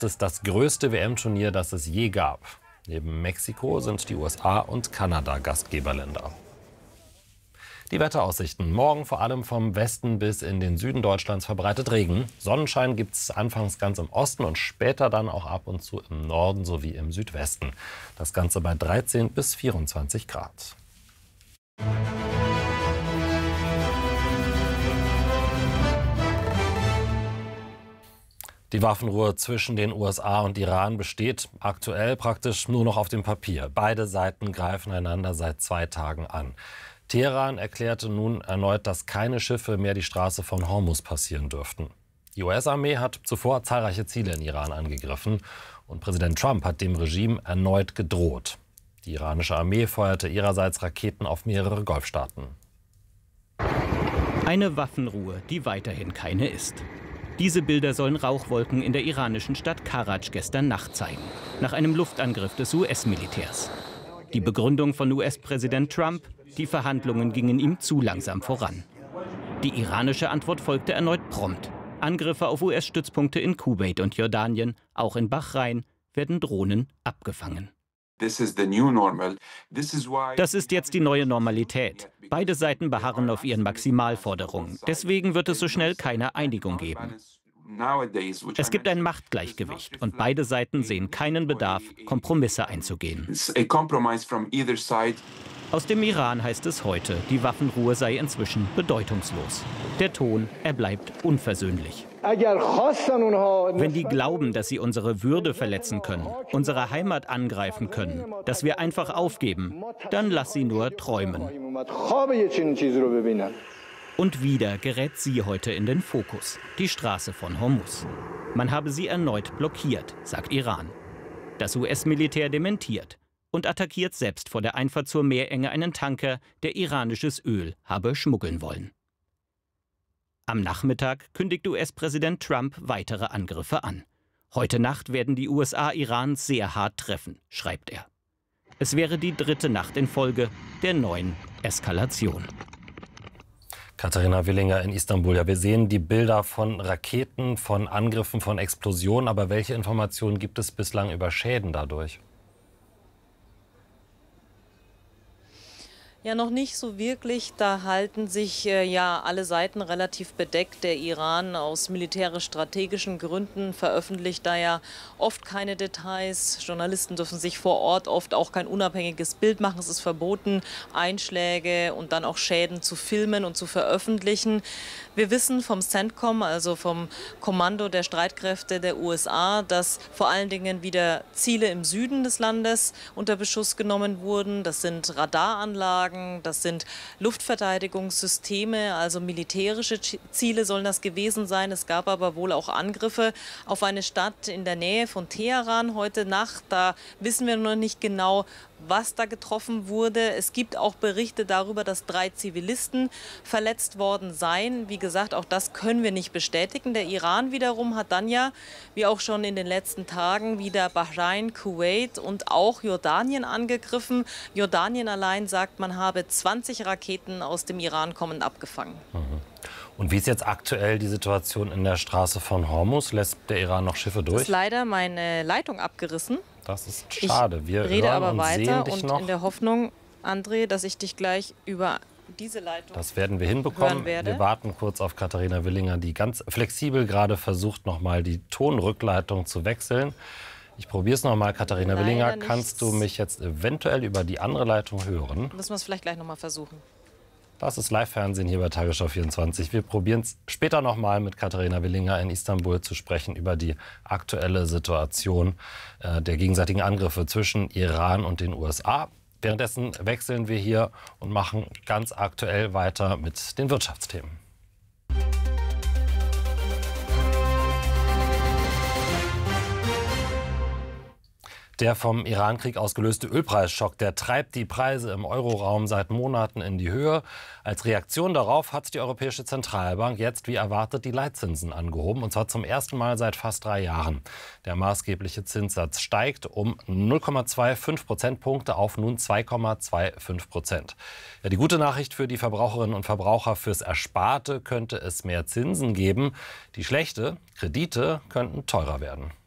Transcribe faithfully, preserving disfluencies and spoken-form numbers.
ist das größte W M-Turnier, das es je gab. Neben Mexiko sind die U S A und Kanada Gastgeberländer. Die Wetteraussichten. Morgen vor allem vom Westen bis in den Süden Deutschlands verbreitet Regen. Sonnenschein gibt es anfangs ganz im Osten und später dann auch ab und zu im Norden sowie im Südwesten. Das Ganze bei dreizehn bis vierundzwanzig Grad. Die Waffenruhe zwischen den U S A und Iran besteht aktuell praktisch nur noch auf dem Papier. Beide Seiten greifen einander seit zwei Tagen an. Teheran erklärte nun erneut, dass keine Schiffe mehr die Straße von Hormuz passieren dürften. Die U S-Armee hat zuvor zahlreiche Ziele in Iran angegriffen und Präsident Trump hat dem Regime erneut gedroht. Die iranische Armee feuerte ihrerseits Raketen auf mehrere Golfstaaten. Eine Waffenruhe, die weiterhin keine ist. Diese Bilder sollen Rauchwolken in der iranischen Stadt Karaj gestern Nacht zeigen, nach einem Luftangriff des U S-Militärs. Die Begründung von U S-Präsident Trump: Die Verhandlungen gingen ihm zu langsam voran. Die iranische Antwort folgte erneut prompt. Angriffe auf U S-Stützpunkte in Kuwait und Jordanien, auch in Bahrain, werden Drohnen abgefangen. Das ist jetzt die neue Normalität. Beide Seiten beharren auf ihren Maximalforderungen. Deswegen wird es so schnell keine Einigung geben. Es gibt ein Machtgleichgewicht und beide Seiten sehen keinen Bedarf, Kompromisse einzugehen. Aus dem Iran heißt es heute, die Waffenruhe sei inzwischen bedeutungslos. Der Ton, er bleibt unversöhnlich. Wenn die glauben, dass sie unsere Würde verletzen können, unsere Heimat angreifen können, dass wir einfach aufgeben, dann lass sie nur träumen. Und wieder gerät sie heute in den Fokus, die Straße von Hormuz. Man habe sie erneut blockiert, sagt Iran. Das U S-Militär dementiert und attackiert selbst vor der Einfahrt zur Meerenge einen Tanker, der iranisches Öl habe schmuggeln wollen. Am Nachmittag kündigt U S-Präsident Trump weitere Angriffe an. Heute Nacht werden die U S A Iran sehr hart treffen, schreibt er. Es wäre die dritte Nacht in Folge der neuen Eskalation. Katharina Willinger in Istanbul. Ja, wir sehen die Bilder von Raketen, von Angriffen, von Explosionen. Aber welche Informationen gibt es bislang über Schäden dadurch? Ja, noch nicht so wirklich. Da halten sich äh, ja alle Seiten relativ bedeckt. Der Iran aus militärisch-strategischen Gründen veröffentlicht da ja oft keine Details. Journalisten dürfen sich vor Ort oft auch kein unabhängiges Bild machen. Es ist verboten, Einschläge und dann auch Schäden zu filmen und zu veröffentlichen. Wir wissen vom CENTCOM, also vom Kommando der Streitkräfte der U S A, dass vor allen Dingen wieder Ziele im Süden des Landes unter Beschuss genommen wurden. Das sind Radaranlagen, das sind Luftverteidigungssysteme, also militärische Ziele sollen das gewesen sein. Es gab aber wohl auch Angriffe auf eine Stadt in der Nähe von Teheran heute Nacht. Da wissen wir noch nicht genau, was da getroffen wurde. Es gibt auch Berichte darüber, dass drei Zivilisten verletzt worden seien. Wie gesagt, auch das können wir nicht bestätigen. Der Iran wiederum hat dann ja, wie auch schon in den letzten Tagen, wieder Bahrain, Kuwait und auch Jordanien angegriffen. Jordanien allein sagt, man habe zwanzig Raketen aus dem Iran kommend abgefangen. Und wie ist jetzt aktuell die Situation in der Straße von Hormuz? Lässt der Iran noch Schiffe durch? Es ist leider meine Leitung abgerissen. Das ist schade. Wir rede hören aber und weiter sehen dich und noch. in der Hoffnung, André, dass ich dich gleich über diese Leitung Das werden wir hinbekommen. Wir warten kurz auf Katharina Willinger, die ganz flexibel gerade versucht, noch mal die Tonrückleitung zu wechseln. Ich probiere es noch mal, Katharina Leider Willinger. nichts. Kannst du mich jetzt eventuell über die andere Leitung hören? Müssen wir es vielleicht gleich noch mal versuchen. Das ist Live-Fernsehen hier bei Tagesschau vierundzwanzig. Wir probieren es später noch mal mit Katharina Willinger in Istanbul zu sprechen über die aktuelle Situation äh, der gegenseitigen Angriffe zwischen Iran und den U S A. Währenddessen wechseln wir hier und machen ganz aktuell weiter mit den Wirtschaftsthemen. Der vom Iran-Krieg ausgelöste Ölpreisschock, der treibt die Preise im Euroraum seit Monaten in die Höhe. Als Reaktion darauf hat die Europäische Zentralbank jetzt, wie erwartet, die Leitzinsen angehoben, und zwar zum ersten Mal seit fast drei Jahren. Der maßgebliche Zinssatz steigt um null Komma fünfundzwanzig Prozentpunkte auf nun zwei Komma fünfundzwanzig Prozent. Ja, die gute Nachricht für die Verbraucherinnen und Verbraucher: Fürs Ersparte könnte es mehr Zinsen geben. Die schlechte: Kredite könnten teurer werden.